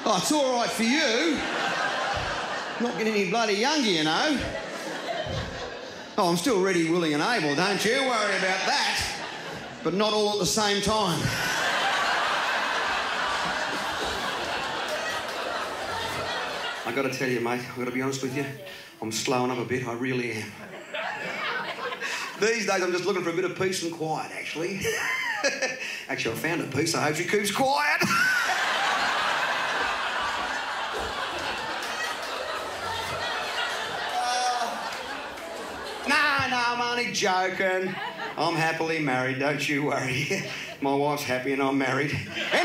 Oh, it's all right for you. Not getting any bloody younger, you know. Oh, I'm still ready, willing and able, don't you worry about that. But not all at the same time. I got to tell you, mate, I've got to be honest with you, I'm slowing up a bit, I really am. These days I'm just looking for a bit of peace and quiet, actually. Actually, I found a piece, I hope she keeps quiet. No, I'm only joking. I'm happily married, don't you worry. My wife's happy and I'm married. Anyway.